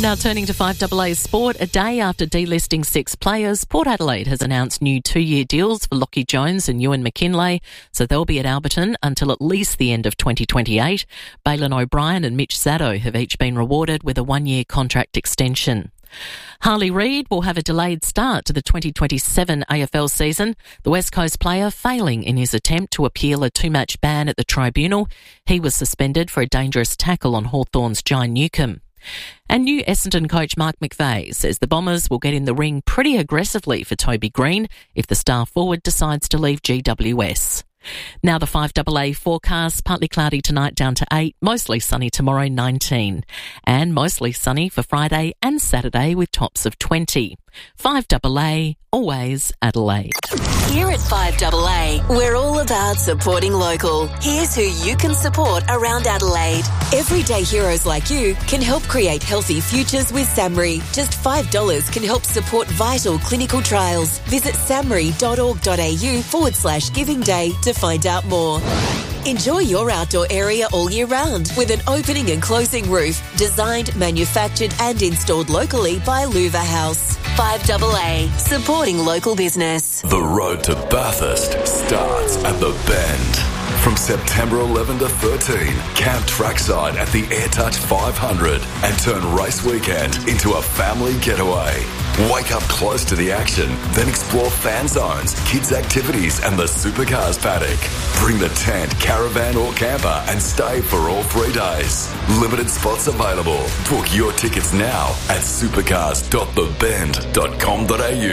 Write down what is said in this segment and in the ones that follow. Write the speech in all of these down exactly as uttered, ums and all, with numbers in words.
Now turning to five A A sport, a day after delisting six players, Port Adelaide has announced new two-year deals for Lockie Jones and Ewan McKinlay, so they'll be at Alberton until at least the end of twenty twenty-eight. Balin O'Brien and Mitch Zaddo have each been rewarded with a one-year contract extension. Harley Reid will have a delayed start to the twenty twenty-seven A F L season, the West Coast player failing in his attempt to appeal a two-match ban at the tribunal. He was suspended for a dangerous tackle on Hawthorn's Jai Newcombe. And new Essendon coach Mark McVeigh says the Bombers will get in the ring pretty aggressively for Toby Green if the star forward decides to leave G W S. Now the five A A forecast, partly cloudy tonight down to eight, mostly sunny tomorrow nineteen, and mostly sunny for Friday and Saturday with tops of twenty. five A A, always Adelaide. Here at five A A, we're all about supporting local. Here's who you can support around Adelaide. Everyday heroes like you can help create healthy futures with SAMRI. Just five dollars can help support vital clinical trials. Visit samri.org.au forward slash giving day to find out more. Enjoy your outdoor area all year round with an opening and closing roof designed, manufactured and installed locally by Luva House. five A A, supporting local business. The road to Bathurst starts at the Bend. From September eleventh to thirteenth, camp trackside at the AirTouch five hundred and turn race weekend into a family getaway. Wake up close to the action, then explore fan zones, kids' activities and the supercars paddock. Bring the tent, caravan or camper and stay for all three days. Limited spots available. Book your tickets now at supercars dot the bend dot com dot a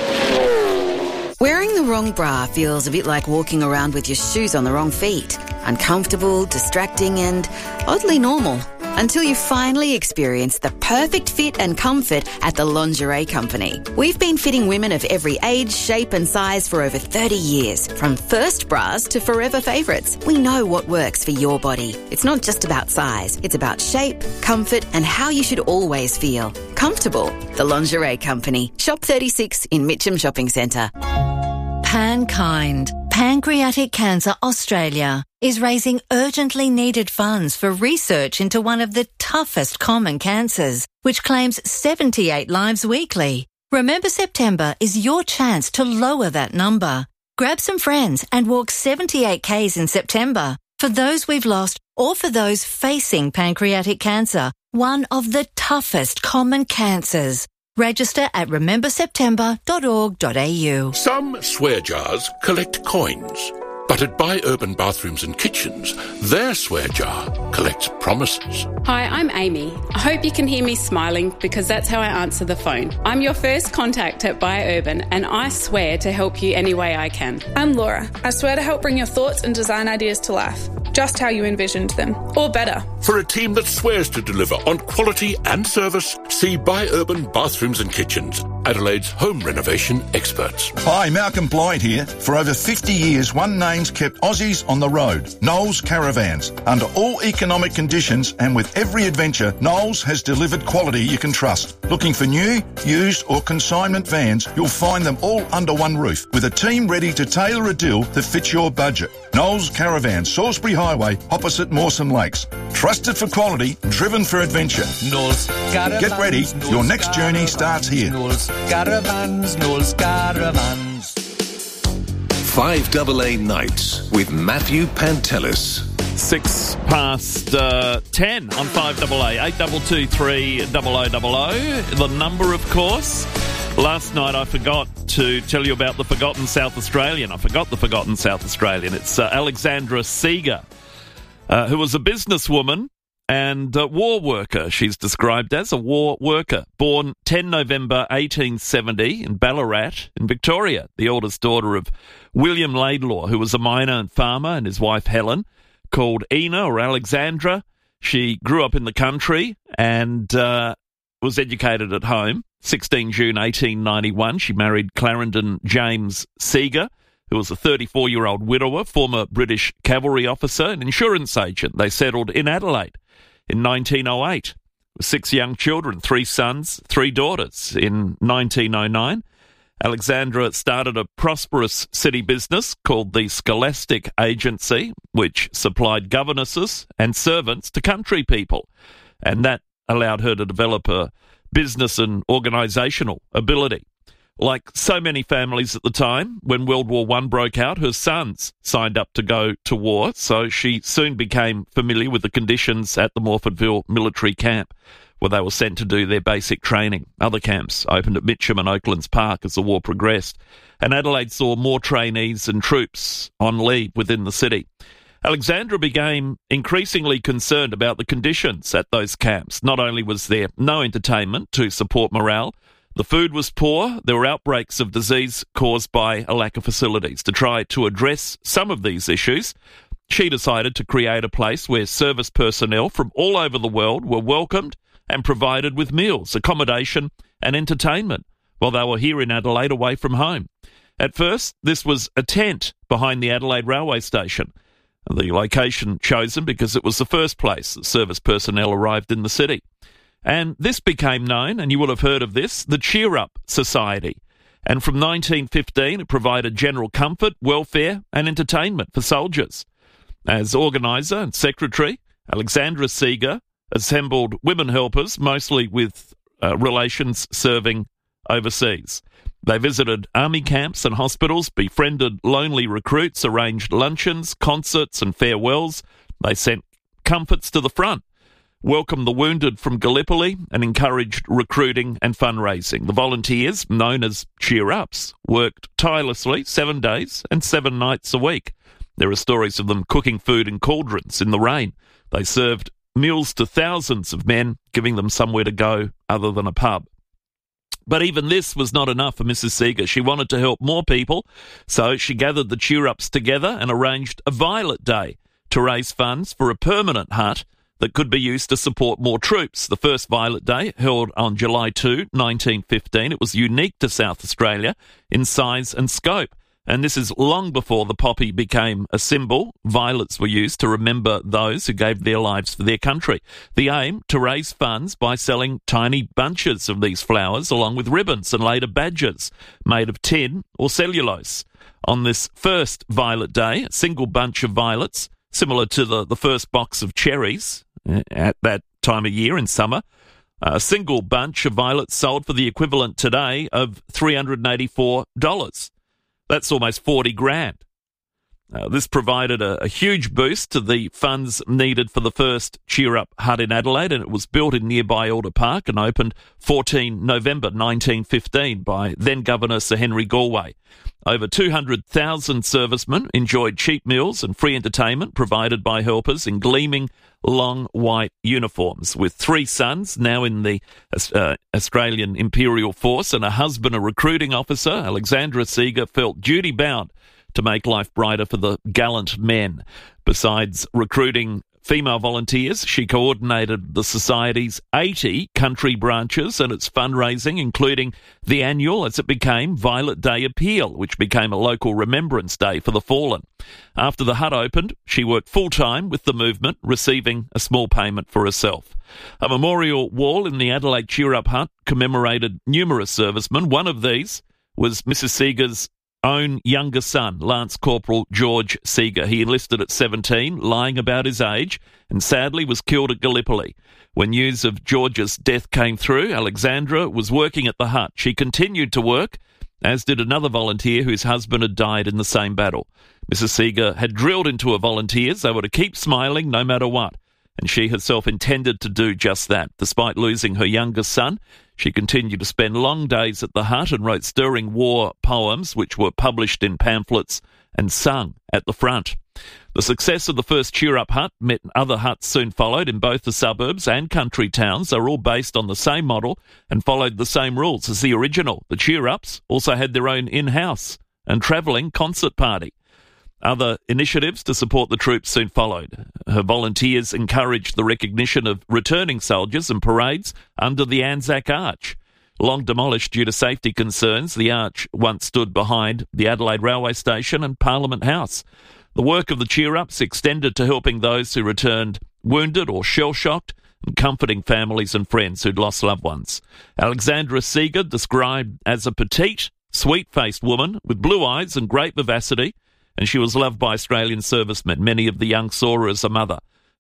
u. Wearing the wrong bra feels a bit like walking around with your shoes on the wrong feet. Uncomfortable, distracting and oddly normal. Until you finally experience the perfect fit and comfort at the Lingerie Company. We've been fitting women of every age, shape and size for over thirty years. From first bras to forever favourites, we know what works for your body. It's not just about size. It's about shape, comfort and how you should always feel. Comfortable. The Lingerie Company. Shop thirty-six in Mitcham Shopping Centre. Pankind, Pancreatic Cancer Australia, is raising urgently needed funds for research into one of the toughest common cancers, which claims seventy-eight lives weekly. Remember September is your chance to lower that number. Grab some friends and walk seventy-eight kays in September for those we've lost or for those facing pancreatic cancer, one of the toughest common cancers. Register at remember september dot org dot a u. Some swear jars collect coins, but at Buy Urban Bathrooms and Kitchens, their swear jar collects promises. Hi, I'm Amy. I hope you can hear me smiling because that's how I answer the phone. I'm your first contact at Buy Urban and I swear to help you any way I can. I'm Laura. I swear to help bring your thoughts and design ideas to life, just how you envisioned them, or better. For a team that swears to deliver on quality and service, see Buy Urban Bathrooms and Kitchens, Adelaide's home renovation experts. Hi, Malcolm Blythe here. For over fifty years, one name's kept Aussies on the road. Knowles Caravans. Under all economic conditions and with every adventure, Knowles has delivered quality you can trust. Looking for new, used or consignment vans, you'll find them all under one roof with a team ready to tailor a deal that fits your budget. Knowles Caravans, Salisbury Highway, opposite Mawson Lakes. Trusted for quality, driven for adventure. Knowles Caravans. Get ready, Knowles your next Caravans, journey starts here. Knowles Caravans, Knowles Caravans. five A A Nights with Matthew Pantelis. Six past uh, ten on five A A, eight two two three double oh double oh. The number, of course. Last night I forgot to tell you about the Forgotten South Australian. I forgot the Forgotten South Australian. It's uh, Alexandra Seeger, uh, who was a businesswoman and a war worker. She's described as a war worker. Born the tenth of November eighteen seventy in Ballarat in Victoria, the oldest daughter of William Laidlaw, who was a miner and farmer, and his wife Helen, called Ina or Alexandra. She grew up in the country and uh, was educated at home. the sixteenth of June eighteen ninety-one, she married Clarendon James Seeger, who was a thirty-four-year-old widower, former British cavalry officer and insurance agent. They settled in Adelaide in nineteen oh eight with six young children, three sons, three daughters. In nineteen oh nine, Alexandra started a prosperous city business called the Scholastic Agency, which supplied governesses and servants to country people. And that allowed her to develop a business and organisational ability. Like so many families at the time, when World War One broke out, her sons signed up to go to war, so she soon became familiar with the conditions at the Morfordville military camp, where they were sent to do their basic training. Other camps opened at Mitcham and Oaklands Park as the war progressed, and Adelaide saw more trainees and troops on leave within the city. Alexandra became increasingly concerned about the conditions at those camps. Not only was there no entertainment to support morale, the food was poor, there were outbreaks of disease caused by a lack of facilities. To try to address some of these issues, she decided to create a place where service personnel from all over the world were welcomed and provided with meals, accommodation and entertainment while they were here in Adelaide away from home. At first, this was a tent behind the Adelaide railway station, the location chosen because it was the first place that service personnel arrived in the city. And this became known, and you will have heard of this, the Cheer Up Society. And from nineteen fifteen, it provided general comfort, welfare and entertainment for soldiers. As organiser and secretary, Alexandra Seeger assembled women helpers, mostly with uh, relations serving overseas. They visited army camps and hospitals, befriended lonely recruits, arranged luncheons, concerts and farewells. They sent comforts to the front, welcomed the wounded from Gallipoli and encouraged recruiting and fundraising. The volunteers, known as Cheer Ups, worked tirelessly seven days and seven nights a week. There are stories of them cooking food in cauldrons in the rain. They served meals to thousands of men, giving them somewhere to go other than a pub. But even this was not enough for Missus Seeger. She wanted to help more people, so she gathered the Cheer-Ups together and arranged a Violet Day to raise funds for a permanent hut that could be used to support more troops. The first Violet Day, held on July second, nineteen fifteen, it was unique to South Australia in size and scope. And this is long before the poppy became a symbol. Violets were used to remember those who gave their lives for their country. The aim, to raise funds by selling tiny bunches of these flowers along with ribbons and later badges made of tin or cellulose. On this first Violet Day, a single bunch of violets, similar to the, the first box of cherries at that time of year in summer, a single bunch of violets sold for the equivalent today of three hundred eighty-four dollars. That's almost forty grand. Uh, this provided a, a huge boost to the funds needed for the first Cheer Up hut in Adelaide, and it was built in nearby Alder Park and opened fourteenth November nineteen fifteen by then-Governor Sir Henry Galway. Over two hundred thousand servicemen enjoyed cheap meals and free entertainment provided by helpers in gleaming long white uniforms. With three sons, now in the uh, Australian Imperial Force, and a husband a recruiting officer, Alexandra Seeger felt duty-bound to make life brighter for the gallant men. Besides recruiting female volunteers, she coordinated the Society's eighty country branches and its fundraising, including the annual, as it became, Violet Day Appeal, which became a local remembrance day for the fallen. After the hut opened, she worked full-time with the movement, receiving a small payment for herself. A memorial wall in the Adelaide Cheer Up hut commemorated numerous servicemen. One of these was Missus Seeger's own younger son, Lance Corporal George Seeger. He enlisted at seventeen, lying about his age, and sadly was killed at Gallipoli. When news of George's death came through, Alexandra was working at the hut. She continued to work, as did another volunteer whose husband had died in the same battle. Missus Seeger had drilled into her volunteers they were to keep smiling no matter what, and she herself intended to do just that. Despite losing her youngest son, she continued to spend long days at the hut and wrote stirring war poems, which were published in pamphlets and sung at the front. The success of the first Cheer Up hut meant other huts soon followed in both the suburbs and country towns. They were all based on the same model and followed the same rules as the original. The Cheer Ups also had their own in-house and travelling concert party. Other initiatives to support the troops soon followed. Her volunteers encouraged the recognition of returning soldiers and parades under the Anzac Arch. Long demolished due to safety concerns, the arch once stood behind the Adelaide Railway Station and Parliament House. The work of the Cheer-Ups extended to helping those who returned wounded or shell-shocked and comforting families and friends who'd lost loved ones. Alexandra Seeger, described as a petite, sweet-faced woman with blue eyes and great vivacity, and she was loved by Australian servicemen. Many of the young saw her as a mother.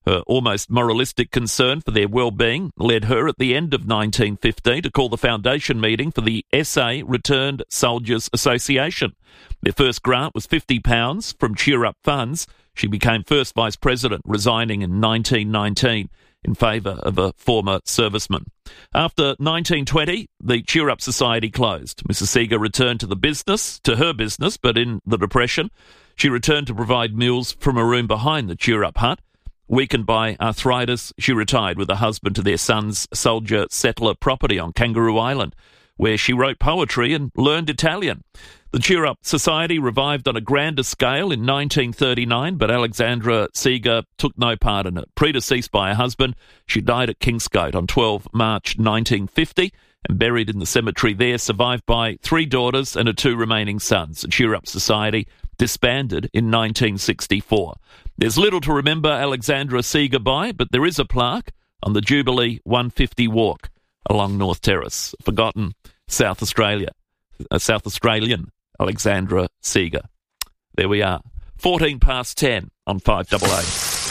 Her almost moralistic concern for their well-being led her at the end of nineteen fifteen to call the foundation meeting for the S A Returned Soldiers Association. Their first grant was fifty pounds from Cheer Up Funds. She became first vice president, resigning in nineteen nineteen in favour of a former serviceman. After nineteen twenty, the Cheer Up Society closed. Missus Seeger returned to the business, to her business, but in the Depression, she returned to provide meals from a room behind the Cheer Up hut. Weakened by arthritis, she retired with her husband to their son's soldier settler property on Kangaroo Island, where she wrote poetry and learned Italian. The Cheer Up Society revived on a grander scale in nineteen thirty-nine, but Alexandra Seeger took no part in it. Predeceased by her husband, she died at Kingscote on the twelfth of March nineteen fifty and buried in the cemetery there, survived by three daughters and her two remaining sons. The Cheer Up Society disbanded in nineteen sixty-four. There's little to remember Alexandra Seeger by, but there is a plaque on the Jubilee one fifty walk along North Terrace. Forgotten South Australia, uh, South Australian Alexandra Seeger. There we are. fourteen past ten on five A A.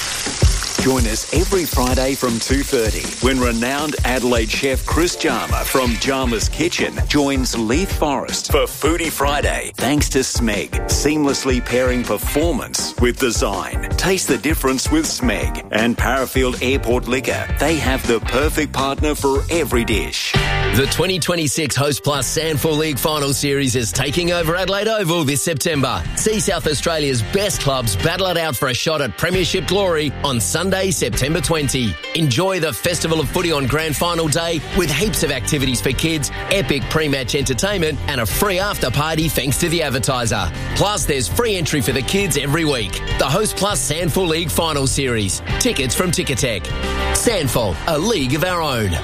Join us every Friday from two thirty when renowned Adelaide chef Chris Jarma from Jarma's Kitchen joins Leith Forrest for Foodie Friday. Thanks to Smeg, seamlessly pairing performance with design. Taste the difference with Smeg and Parafield Airport Liquor. They have the perfect partner for every dish. The twenty twenty-six Host Plus Sandful League Final Series is taking over Adelaide Oval this September. See South Australia's best clubs battle it out for a shot at Premiership glory on Sunday, September twentieth. Enjoy the Festival of Footy on Grand Final Day with heaps of activities for kids, epic pre-match entertainment and a free after-party thanks to the advertiser. Plus, there's free entry for the kids every week. The Host Plus Sandful League Final Series. Tickets from Ticketek. Sandful, a league of our own.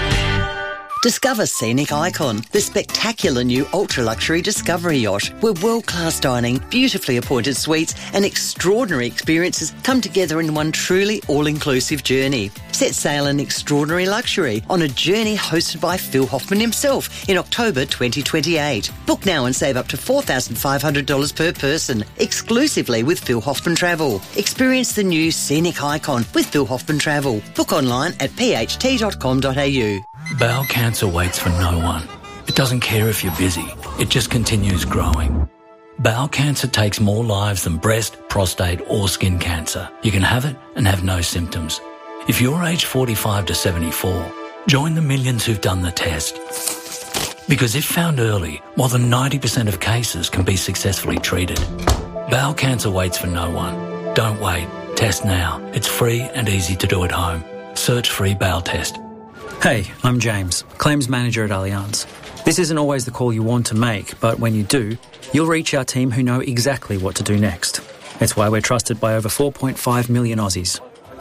Discover Scenic Icon, the spectacular new ultra-luxury Discovery yacht, where world-class dining, beautifully appointed suites and extraordinary experiences come together in one truly all-inclusive journey. Set sail in extraordinary luxury on a journey hosted by Phil Hoffman himself in October twenty twenty-eight. Book now and save up to four thousand five hundred dollars per person, exclusively with Phil Hoffman Travel. Experience the new Scenic Icon with Phil Hoffman Travel. Book online at p h t dot com dot a u. Bowel cancer waits for no one. It doesn't care if you're busy. It just continues growing. Bowel cancer takes more lives than breast, prostate or skin cancer. You can have it and have no symptoms. If you're aged forty-five to seventy-four, join the millions who've done the test. Because if found early, more than ninety percent of cases can be successfully treated. Bowel cancer waits for no one. Don't wait. Test now. It's free and easy to do at home. Search free bowel test. Hey, I'm James, Claims Manager at Allianz. This isn't always the call you want to make, but when you do, you'll reach our team who know exactly what to do next. It's why we're trusted by over four point five million Aussies.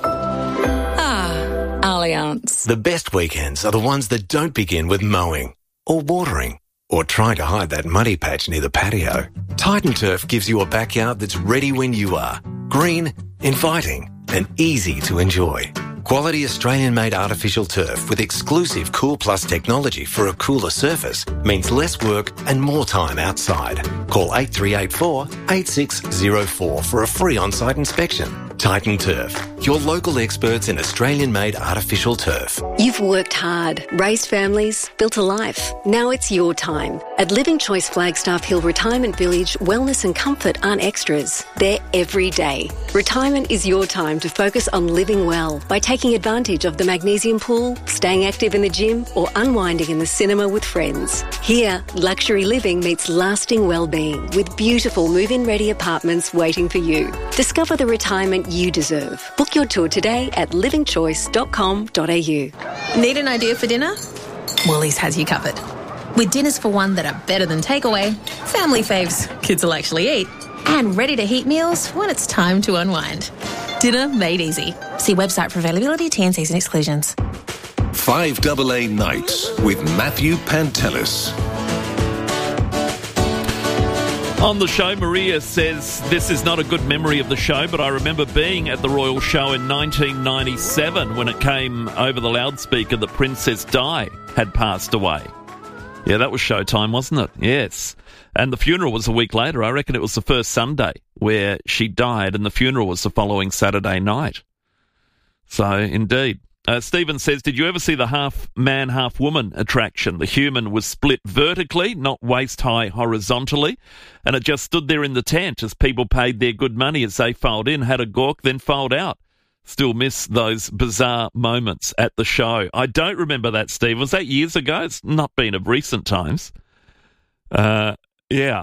Ah, Allianz. The best weekends are the ones that don't begin with mowing or watering or trying to hide that muddy patch near the patio. Titan Turf gives you a backyard that's ready when you are. Green, inviting and easy to enjoy. Quality Australian-made artificial turf with exclusive Cool Plus technology for a cooler surface means less work and more time outside. Call eight three eight four, eight six zero four for a free on-site inspection. Titan Turf, your local experts in Australian-made artificial turf. You've worked hard, raised families, built a life. Now it's your time. At Living Choice Flagstaff Hill Retirement Village, wellness and comfort aren't extras. They're every day. Retirement is your time to focus on living well by taking advantage of the magnesium pool, staying active in the gym, or unwinding in the cinema with friends. Here, luxury living meets lasting well-being with beautiful move-in ready apartments waiting for you. Discover the retirement you deserve. Book your tour today at living choice dot com dot a u. Need an idea for dinner? Woolies has you covered. With dinners for one that are better than takeaway, family faves kids will actually eat, and ready-to-heat meals when it's time to unwind. Dinner made easy. See website for availability, T N Cs and exclusions. five A A Nights with Matthew Pantelis. On the show, Maria says, this is not a good memory of the show, but I remember being at the Royal Show in nineteen ninety-seven when it came over the loudspeaker that Princess Di had passed away. Yeah, that was showtime, wasn't it? Yes. And the funeral was a week later. I reckon it was the first Sunday where she died, and the funeral was the following Saturday night. So, indeed. Uh, Stephen says, did you ever see the half-man, half-woman attraction? The human was split vertically, not waist-high horizontally, and it just stood there in the tent as people paid their good money as they filed in, had a gawk, then filed out. Still miss those bizarre moments at the show. I don't remember that, Steve. Was that years ago? It's not been of recent times. Uh, yeah.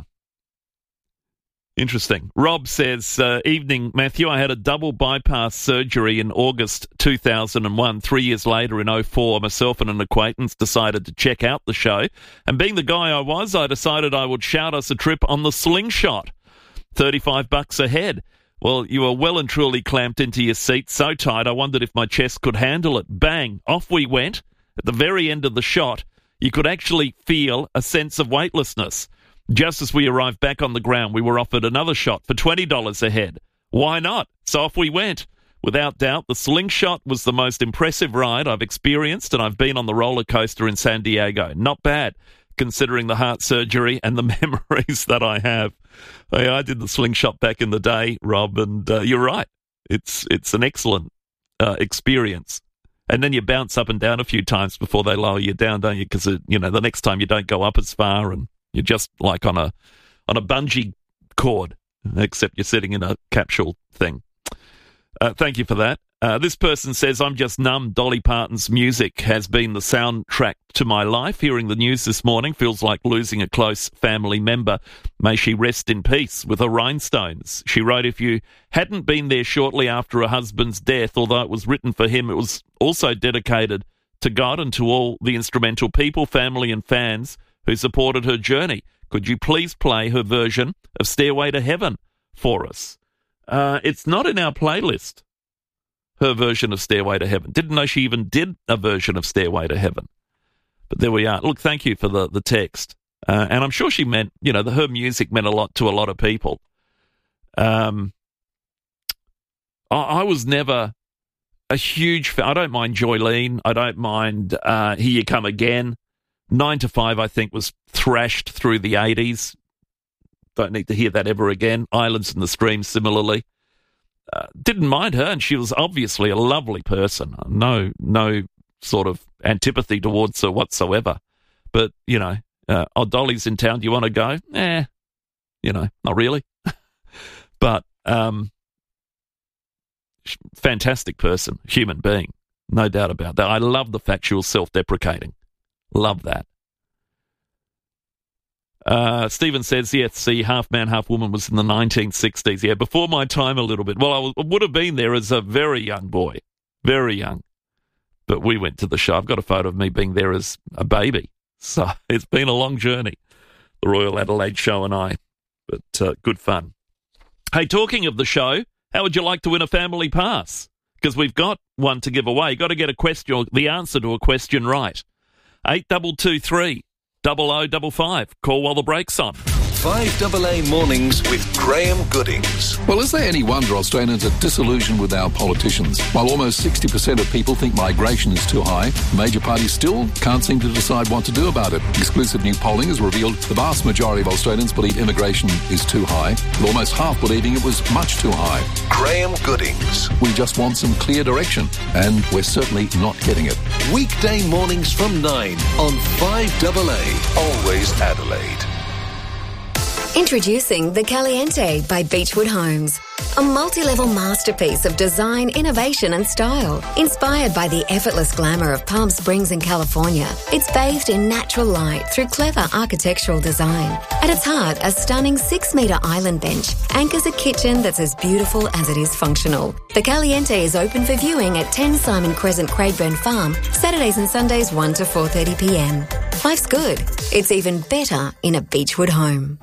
Interesting. Rob says, uh, evening, Matthew, I had a double bypass surgery in August two thousand one. Three years later, in oh four, myself and an acquaintance decided to check out the show. And being the guy I was, I decided I would shout us a trip on the Slingshot. thirty-five bucks a head. Well, you were well and truly clamped into your seat, so tight I wondered if my chest could handle it. Bang! Off we went. At the very end of the shot, you could actually feel a sense of weightlessness. Just as we arrived back on the ground, we were offered another shot for twenty dollars a head. Why not? So off we went. Without doubt, the Slingshot was the most impressive ride I've experienced, and I've been on the roller coaster in San Diego. Not bad, considering the heart surgery and the memories that I have. I, I did the Slingshot back in the day, Rob, and uh, you're right. It's it's an excellent uh, experience. And then you bounce up and down a few times before they lower you down, don't you? Because, you know, the next time you don't go up as far and you're just like on a on a bungee cord, except you're sitting in a capsule thing. Uh, thank you for that. Uh, this person says, I'm just numb. Dolly Parton's music has been the soundtrack to my life. Hearing the news this morning feels like losing a close family member. May she rest in peace with her rhinestones. She wrote, if you hadn't been there shortly after her husband's death, although it was written for him, it was also dedicated to God and to all the instrumental people, family and fans who supported her journey. Could you please play her version of Stairway to Heaven for us? Uh, it's not in our playlist. Her version of Stairway to Heaven. Didn't know she even did a version of Stairway to Heaven. But there we are. Look, thank you for the, the text. Uh, and I'm sure she meant, you know, the, her music meant a lot to a lot of people. Um, I, I was never a huge fan. I don't mind Jolene. I don't mind uh, Here You Come Again. Nine to Five, I think, was thrashed through the eighties. Don't need to hear that ever again. Islands in the Stream, similarly. Uh, didn't mind her, and she was obviously a lovely person. No, no sort of antipathy towards her whatsoever. But, you know, uh, oh, Dolly's in town, do you want to go? Eh, you know, not really. But, um, fantastic person, human being, no doubt about that. I love the fact she was self-deprecating. Love that. Uh, Stephen says, yes, the Half Man, Half Woman was in the nineteen sixties. Yeah, before my time a little bit. Well, I, w- I would have been there as a very young boy. Very young. But we went to the show. I've got a photo of me being there as a baby. So it's been a long journey, the Royal Adelaide Show and I. But uh, good fun. Hey, talking of the show, how would you like to win a family pass? Because we've got one to give away. You've got to get a question, the answer to a question right. eight two two three double oh double five. Call while the break's on. five A A Mornings with Graham Goodings. Well, is there any wonder Australians are disillusioned with our politicians? While almost sixty percent of people think migration is too high, major parties still can't seem to decide what to do about it. Exclusive new polling has revealed the vast majority of Australians believe immigration is too high, with almost half believing it was much too high. Graham Goodings. We just want some clear direction, and we're certainly not getting it. Weekday mornings from nine on five A A. Always Adelaide. Introducing the Caliente by Beechwood Homes. A multi-level masterpiece of design, innovation and style. Inspired by the effortless glamour of Palm Springs in California, it's bathed in natural light through clever architectural design. At its heart, a stunning six-metre island bench anchors a kitchen that's as beautiful as it is functional. The Caliente is open for viewing at ten Simon Crescent, Craigburn Farm, Saturdays and Sundays one to four thirty p m. Life's good. It's even better in a Beechwood home.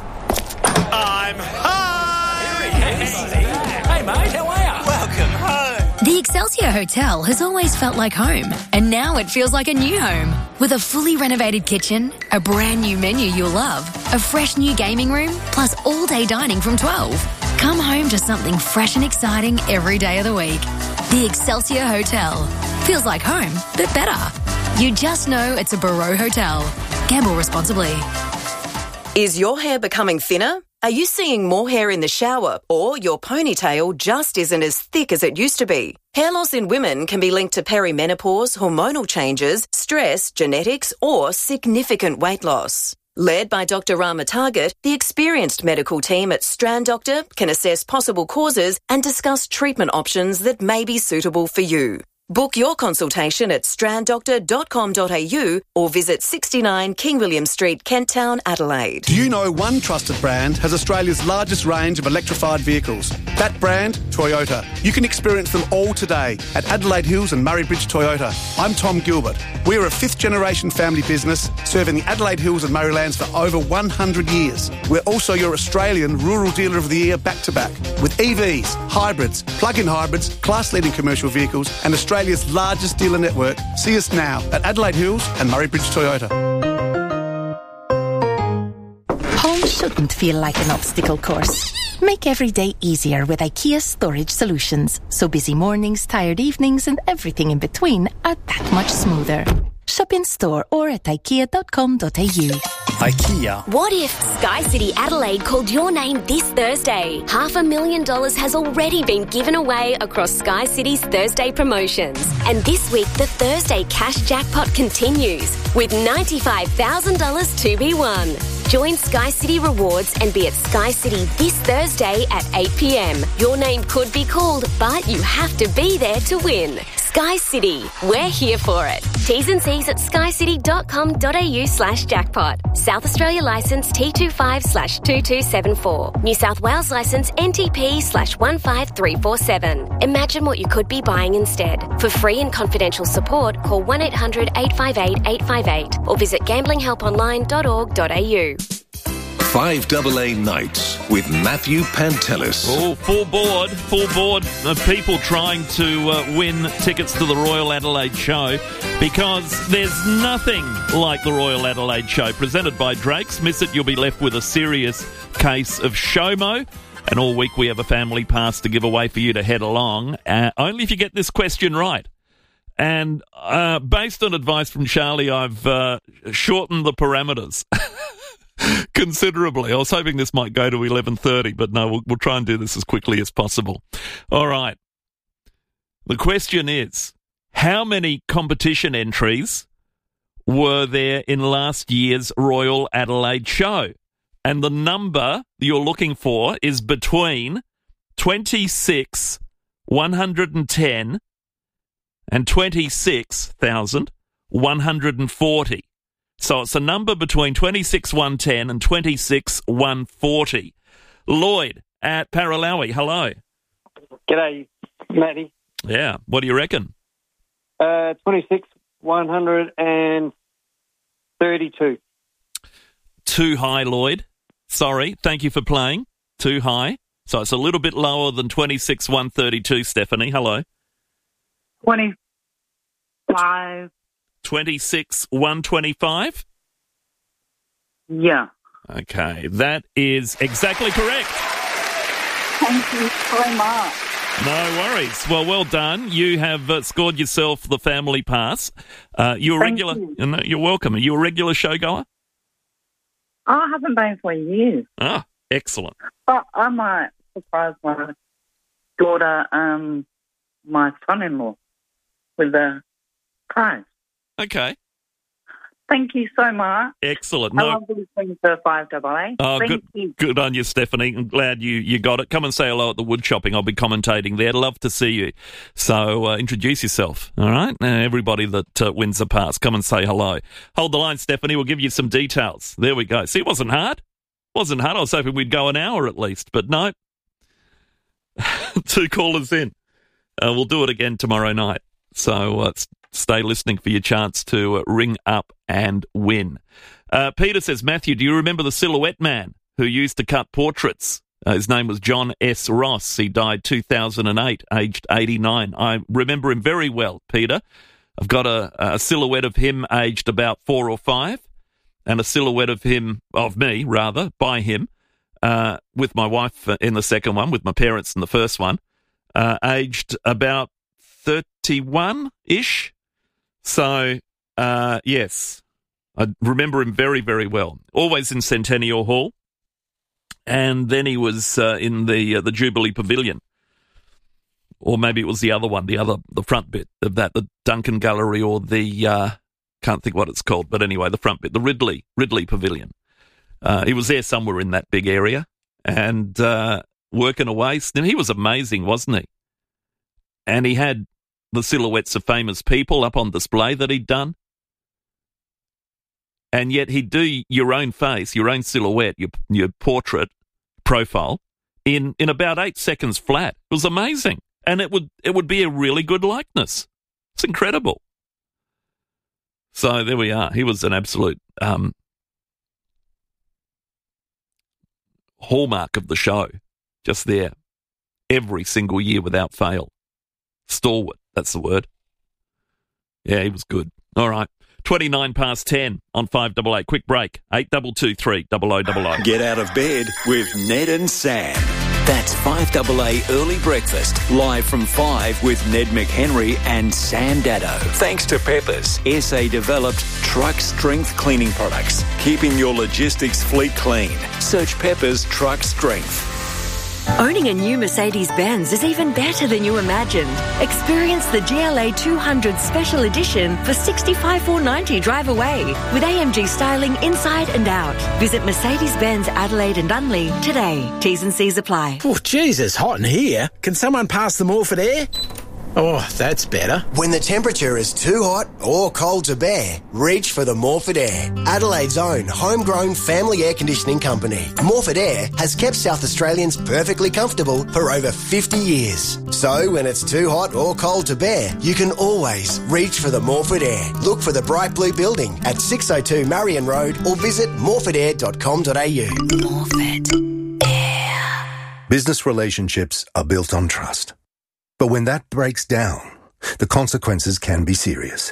I'm home! Hey, mate, how are you? Welcome home. The Excelsior Hotel has always felt like home, and now it feels like a new home. With a fully renovated kitchen, a brand new menu you'll love, a fresh new gaming room, plus all-day dining from twelve. Come home to something fresh and exciting every day of the week. The Excelsior Hotel. Feels like home, but better. You just know it's a Barreau Hotel. Gamble responsibly. Is your hair becoming thinner? Are you seeing more hair in the shower, or your ponytail just isn't as thick as it used to be? Hair loss in women can be linked to perimenopause, hormonal changes, stress, genetics, or significant weight loss. Led by Doctor Rama Target, the experienced medical team at Strand Doctor can assess possible causes and discuss treatment options that may be suitable for you. Book your consultation at strand doctor dot com dot a u or visit sixty-nine King William Street, Kent Town, Adelaide. Do you know one trusted brand has Australia's largest range of electrified vehicles? That brand, Toyota. You can experience them all today at Adelaide Hills and Murray Bridge Toyota. I'm Tom Gilbert. We're a fifth-generation family business serving the Adelaide Hills and Murraylands for over one hundred years. We're also your Australian Rural Dealer of the Year back-to-back with E Vs, hybrids, plug-in hybrids, class-leading commercial vehicles and Australia's largest dealer network. See us now at Adelaide Hills and Murray Bridge Toyota. Home shouldn't feel like an obstacle course. Make every day easier with IKEA Storage Solutions, so busy mornings, tired evenings and everything in between are that much smoother. Shop in store or at ikea dot com dot a u. IKEA. What if Sky City Adelaide called your name this Thursday? Half a million dollars has already been given away across Sky City's Thursday promotions. And this week, the Thursday cash jackpot continues with ninety-five thousand dollars to be won. Join Sky City Rewards and be at Sky City this Thursday at eight p m. Your name could be called, but you have to be there to win. Sky City, we're here for it. T's and C's at skycity dot com dot a u slash jackpot. South Australia licence T twenty-five slash two two seven four. New South Wales licence N T P slash one five three four seven. Imagine what you could be buying instead. For free and confidential support, call one eight hundred eight five eight eight five eight or visit gambling help online dot org dot a u. five A A Nights with Matthew Pantelis. Oh, full board, full board of people trying to uh, win tickets to the Royal Adelaide Show, because there's nothing like the Royal Adelaide Show. Presented by Drake's. Miss it, you'll be left with a serious case of SHOMO. And all week we have a family pass to give away for you to head along, uh, only if you get this question right. And uh, based on advice from Charlie, I've uh, shortened the parameters considerably. I was hoping this might go to eleven thirty, but no, we'll, we'll try and do this as quickly as possible. All right. The question is, how many competition entries were there in last year's Royal Adelaide Show? And the number you're looking for is between twenty-six thousand one hundred ten and twenty-six thousand one hundred forty. So it's a number between twenty-six thousand one hundred ten and twenty-six thousand one hundred forty. Lloyd at Paralowie, hello. G'day, Matty. Yeah, what do you reckon? Uh, twenty-six thousand one hundred thirty-two. Too high, Lloyd. Sorry, thank you for playing. Too high. So it's a little bit lower than twenty-six thousand one hundred thirty-two, Stephanie. Hello. twenty-five. twenty-six thousand one hundred twenty-five? Yeah. Okay, that is exactly correct. Thank you so much. No worries. Well, well done. You have uh, scored yourself the family pass. Uh, you're a Thank regular. you. You know, you're welcome. Are you a regular show goer? I haven't been for years. Ah, excellent. But I might surprise my daughter, um, my son-in-law, with the prize. Okay. Thank you so much. Excellent. I No. love listening to five A A. Oh, Thank good, you. good on you, Stephanie. I'm glad you, you got it. Come and say hello at the wood chopping. I'll be commentating there. Love to see you. So uh, introduce yourself, all right? Uh, everybody that uh, wins the pass, come and say hello. Hold the line, Stephanie. We'll give you some details. There we go. See, it wasn't hard. wasn't hard. I was hoping we'd go an hour at least, but no. Two callers in. Uh, we'll do it again tomorrow night. So uh, stay listening for your chance to uh, ring up and win. Uh, Peter says, Matthew, do you remember the Silhouette Man who used to cut portraits? Uh, his name was John S. Ross. He died two thousand eight, aged eighty-nine. I remember him very well, Peter. I've got a, a silhouette of him aged about four or five, and a silhouette of him, of me, rather, by him, uh, with my wife in the second one, with my parents in the first one, uh, aged about thirty-one-ish. So, uh, yes, I remember him very, very well. Always in Centennial Hall. and then he was uh, in the uh, the Jubilee Pavilion. Or maybe it was the other one, the other, the front bit of that, the Duncan Gallery or the, uh, can't think what it's called, but anyway, the front bit, the Ridley, Ridley Pavilion. Uh, he was there somewhere in that big area and uh, working away. And he was amazing, wasn't he? And he had the silhouettes of famous people up on display that he'd done. And yet he'd do your own face, your own silhouette, your, your portrait profile in, in about eight seconds flat. It was amazing. And it would it would be a really good likeness. It's incredible. So there we are. He was an absolute um, hallmark of the show. Just there. Every single year without fail. Stalwart, that's the word. Yeah, he was good. All right. twenty-nine past ten on five eight eight. Quick break. eight two two three, double oh double oh. Get out of bed with Ned and Sam. That's five eight eight Early Breakfast, live from five with Ned McHenry and Sam Dado. Thanks to Peppers, S A-developed truck strength cleaning products, keeping your logistics fleet clean. Search Peppers Truck Strength. Owning a new Mercedes-Benz is even better than you imagined. Experience the G L A two hundred Special Edition for sixty-five thousand four hundred ninety dollars drive away with A M G styling inside and out. Visit Mercedes-Benz Adelaide and Unley today. T's and C's apply. Oh, geez, it's hot in here. Can someone pass the Morford air? Oh, that's better. When the temperature is too hot or cold to bear, reach for the Morford Air, Adelaide's own homegrown family air conditioning company. Morford Air has kept South Australians perfectly comfortable for over fifty years. So when it's too hot or cold to bear, you can always reach for the Morford Air. Look for the bright blue building at six oh two Marion Road or visit morford air dot com dot a u. Morford Air. Business relationships are built on trust. But when that breaks down, the consequences can be serious.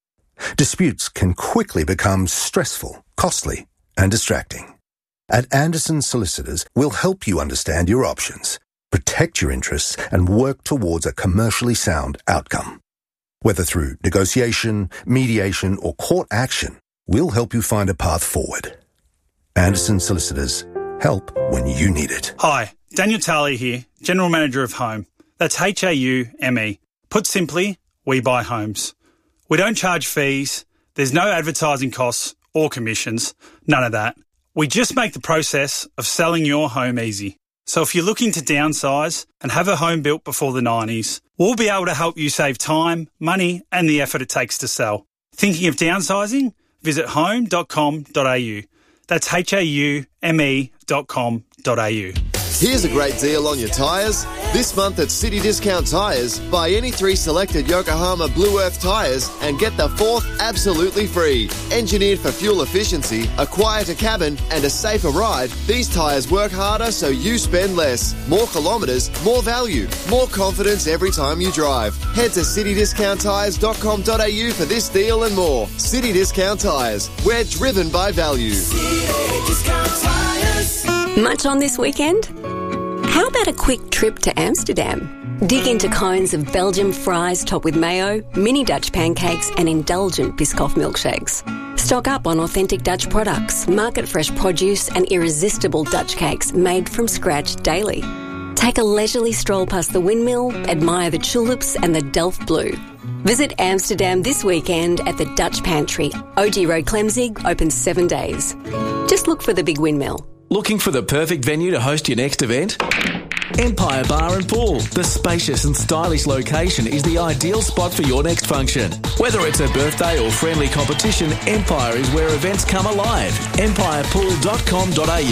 Disputes can quickly become stressful, costly, and distracting. At Anderson Solicitors, we'll help you understand your options, protect your interests, and work towards a commercially sound outcome. Whether through negotiation, mediation, or court action, we'll help you find a path forward. Anderson Solicitors, help when you need it. Hi, Daniel Talley here, General Manager of Home. That's H A U M E. Put simply, we buy homes. We don't charge fees, there's no advertising costs or commissions, none of that. We just make the process of selling your home easy. So if you're looking to downsize and have a home built before the nineties, we'll be able to help you save time, money and the effort it takes to sell. Thinking of downsizing? Visit home dot com dot a u. That's H A U M E dot com dot a u. Here's a great deal on your tyres. This month at City Discount Tyres, buy any three selected Yokohama Blue Earth tyres and get the fourth absolutely free. Engineered for fuel efficiency, a quieter cabin and a safer ride, these tyres work harder so you spend less. More kilometres, more value, more confidence every time you drive. Head to city discount tyres dot com dot a u for this deal and more. City Discount Tyres, we're driven by value. City Discount Tyres. Much on this weekend? How about a quick trip to Amsterdam? Dig into cones of Belgian fries topped with mayo, mini Dutch pancakes and indulgent Biscoff milkshakes. Stock up on authentic Dutch products, market-fresh produce and irresistible Dutch cakes made from scratch daily. Take a leisurely stroll past the windmill, admire the tulips and the Delft Blue. Visit Amsterdam this weekend at the Dutch Pantry. O G Road Clemzig, open seven days. Just look for the big windmill. Looking for the perfect venue to host your next event? Empire Bar and Pool. The spacious and stylish location is the ideal spot for your next function. Whether it's a birthday or friendly competition, Empire is where events come alive. empire pool dot com dot a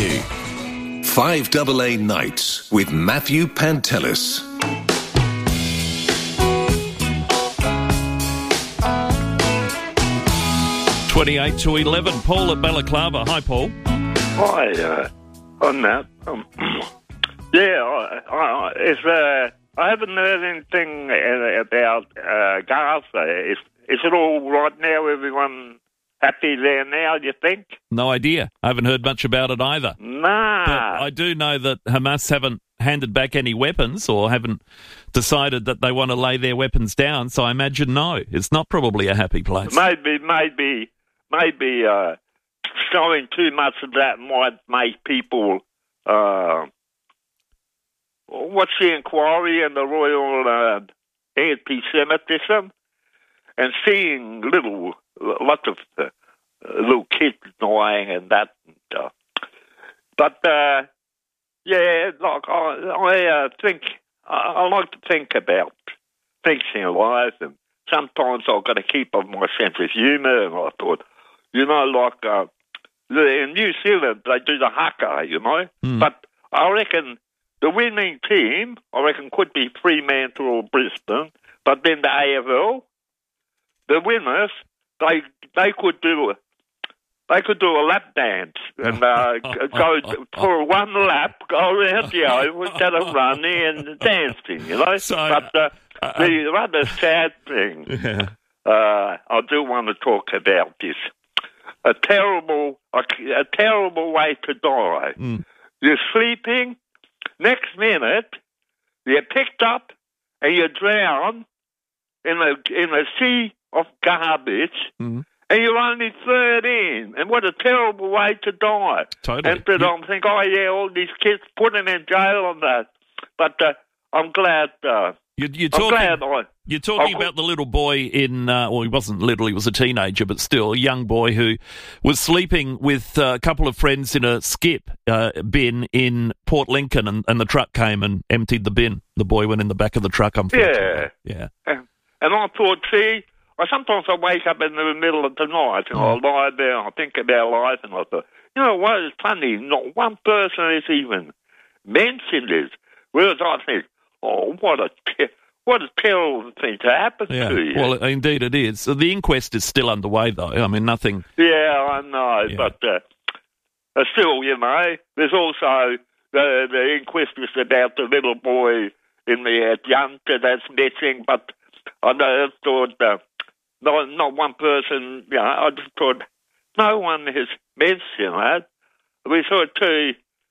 u. five double A Nights with Matthew Pantelis. twenty-eight to eleven. Paul at Balaclava. Hi, Paul. Hi, uh, I'm Matt. Um, yeah, I, I, it's, uh, I haven't heard anything about uh, Gaza. Is, is it all right now? Everyone happy there now, do you think? No idea. I haven't heard much about it either. Nah. But I do know that Hamas haven't handed back any weapons or haven't decided that they want to lay their weapons down, so I imagine no. It's not probably a happy place. Maybe, maybe, maybe... Uh, showing too much of that might make people uh, what's the inquiry in the Royal uh, Anti-Semitism, and seeing little, lots of uh, little kids dying and that. And, uh, but, uh, yeah, like, I, I uh, think, I, I like to think about things in life, and sometimes I've got to keep up my sense of humour, and I thought, you know, like, uh, in New Zealand, they do the haka, you know, mm. but I reckon the winning team, I reckon, could be Fremantle or Brisbane, but then the A F L, the winners, they they could do they could do a lap dance and uh, go for one lap, go around the oval instead of running and dancing, you know. So, but uh, uh, the rather sad thing, yeah. uh, I do want to talk about this. A terrible, a, a terrible way to die. Mm. You're sleeping, next minute you're picked up and you drown in a in a sea of garbage, mm. and you're only thirteen. And what a terrible way to die! Totally. And then I'm thinking, oh yeah, all these kids put them in jail on that. But uh, I'm glad. Uh, You're, you're talking, I'm glad I, you're talking I, about the little boy in, uh, well, he wasn't little, he was a teenager, but still a young boy who was sleeping with uh, a couple of friends in a skip uh, bin in Port Lincoln, and, and the truck came and emptied the bin. The boy went in the back of the truck, unfortunately. Yeah. Yeah. And I thought, see, I sometimes I wake up in the middle of the night and oh. I lie there and I think about life, and I thought, you know what, it's funny, not one person has even mentioned this. Whereas I think, oh, what a te- what a terrible thing to happen yeah. to you. Well, indeed it is. So the inquest is still underway, though. I mean, nothing... Yeah, I know, yeah. but uh, still, you know, there's also the, the inquest is about the little boy in the Adjunta that's missing, but I know, thought, uh, not, not one person, you know, I just thought, no one has mentioned that. We thought, too,